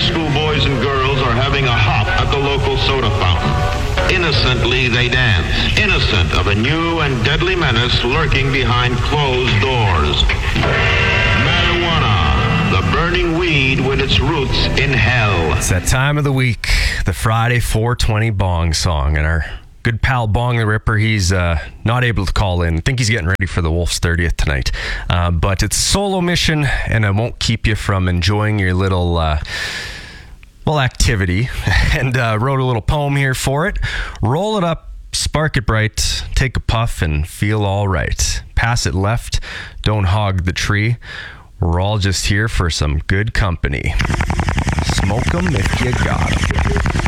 school boys and girls are having a hop at the local soda fountain. Innocently they dance, innocent of a new and deadly menace lurking behind closed doors. Marijuana, the burning weed with its roots in hell. It's that time of the week, the Friday 420 Bong song, and our good pal Bong the Ripper, he's not able to call in. I think he's getting ready for the Wolf's 30th tonight. But it's a solo mission, and I won't keep you from enjoying your little, activity. And wrote a little poem here for it. Roll it up, spark it bright, take a puff and feel all right. Pass it left, don't hog the tree. We're all just here for some good company. Smoke 'em if you got 'em.